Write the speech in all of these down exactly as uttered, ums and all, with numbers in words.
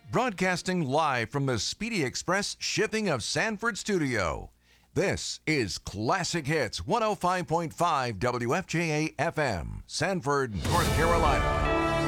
Broadcasting live from the Speedy Express Shipping of Sanford studio. This is Classic Hits one oh five point five W F J A F M, Sanford, North Carolina.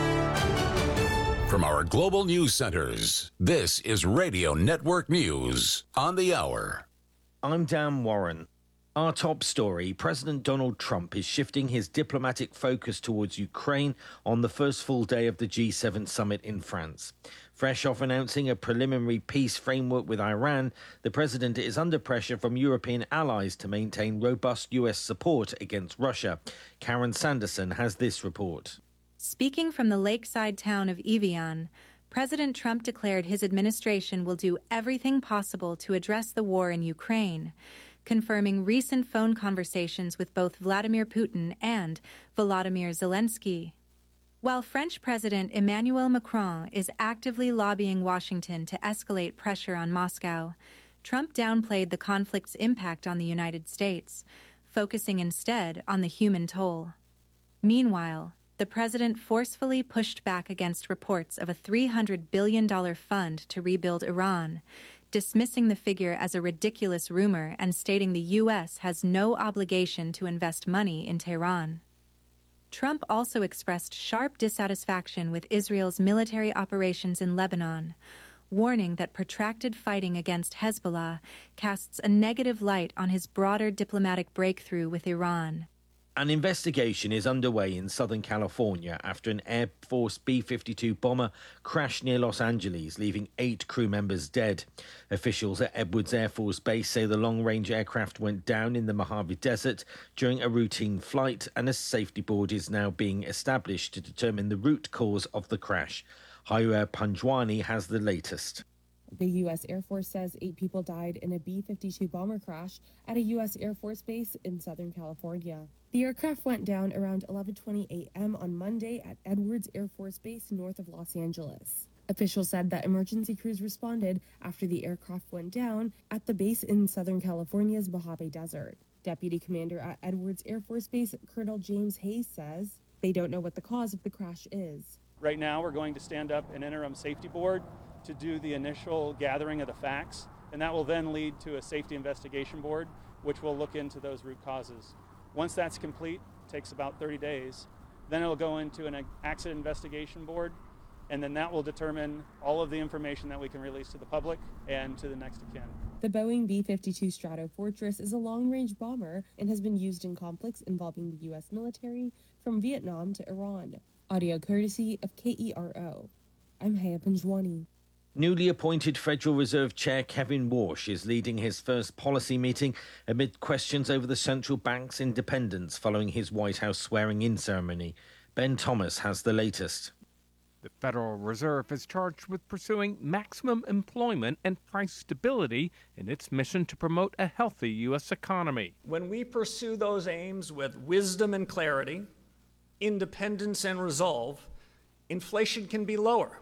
From our global news centers, this is Radio Network News on the hour. I'm Dan Warren. Our top story, President Donald Trump is shifting his diplomatic focus towards Ukraine on the first full day of the G seven summit in France. Fresh off announcing a preliminary peace framework with Iran, the president is under pressure from European allies to maintain robust U S support against Russia. Karen Sanderson has this report. Speaking from the lakeside town of Evian, President Trump declared his administration will do everything possible to address the war in Ukraine, confirming recent phone conversations with both Vladimir Putin and Volodymyr Zelensky. While French President Emmanuel Macron is actively lobbying Washington to escalate pressure on Moscow, Trump downplayed the conflict's impact on the United States, focusing instead on the human toll. Meanwhile, the president forcefully pushed back against reports of a three hundred billion dollars fund to rebuild Iran, dismissing the figure as a ridiculous rumor and stating the U S has no obligation to invest money in Tehran. Trump also expressed sharp dissatisfaction with Israel's military operations in Lebanon, warning that protracted fighting against Hezbollah casts a negative light on his broader diplomatic breakthrough with Iran. An investigation is underway in Southern California after an Air Force B fifty-two bomber crashed near Los Angeles, leaving eight crew members dead. Officials at Edwards Air Force Base say the long-range aircraft went down in the Mojave Desert during a routine flight, and a safety board is now being established to determine the root cause of the crash. Hayur Panjwani has the latest. The U S Air Force says eight people died in a B fifty-two bomber crash at a U S Air Force base in Southern California. The aircraft went down around eleven twenty a.m. on Monday at Edwards Air Force Base north of Los Angeles. Officials said that emergency crews responded after the aircraft went down at the base in Southern California's Mojave Desert. Deputy Commander at Edwards Air Force Base, Colonel James Hayes, says they don't know what the cause of the crash is. Right now, we're going to stand up an interim safety board to do the initial gathering of the facts, and that will then lead to a safety investigation board, which will look into those root causes. Once that's complete, it takes about thirty days, then it'll go into an accident investigation board, and then that will determine all of the information that we can release to the public and to the next of kin. The Boeing B fifty-two Stratofortress is a long-range bomber and has been used in conflicts involving the U S military from Vietnam to Iran. Audio courtesy of K E R O. I'm Haya Panjwani. Newly appointed Federal Reserve Chair Kevin Warsh is leading his first policy meeting amid questions over the central bank's independence following his White House swearing-in ceremony. Ben Thomas has the latest. The Federal Reserve is charged with pursuing maximum employment and price stability in its mission to promote a healthy U S economy. When we pursue those aims with wisdom and clarity, independence and resolve, inflation can be lower,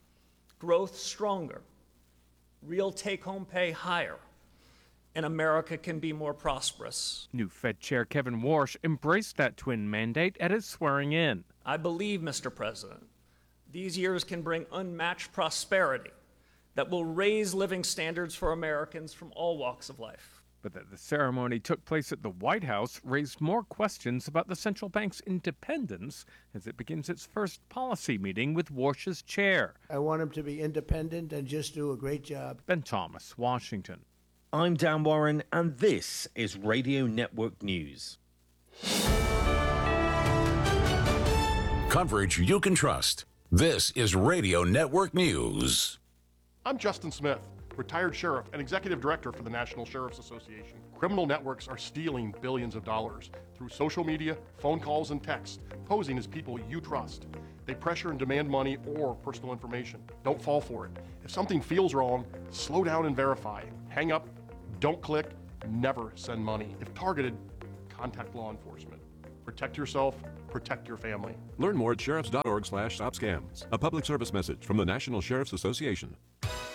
growth stronger, real take-home pay higher, and America can be more prosperous. New Fed Chair Kevin Warsh embraced that twin mandate at his swearing-in. I believe, Mister President, these years can bring unmatched prosperity that will raise living standards for Americans from all walks of life. But that the ceremony took place at the White House raised more questions about the central bank's independence as it begins its first policy meeting with Warsh's chair. I want him to be independent and just do a great job. Ben Thomas, Washington. I'm Dan Warren, and this is Radio Network News. Coverage you can trust. This is Radio Network News. I'm Justin Smith, retired sheriff and executive director for the National Sheriff's Association. Criminal networks are stealing billions of dollars through social media, phone calls, and texts, posing as people you trust. They pressure and demand money or personal information. Don't fall for it. If something feels wrong, slow down and verify. Hang up, don't click, never send money. If targeted, contact law enforcement. Protect yourself, protect your family. Learn more at sheriffs dot org slash stop scams. A public service message from the National Sheriff's Association.